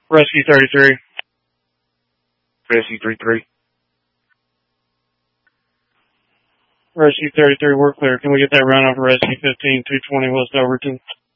Rescue 33. Rescue 33. Rescue 33, we're clear. Can we get that run off of Rescue 15, 220 West Overton?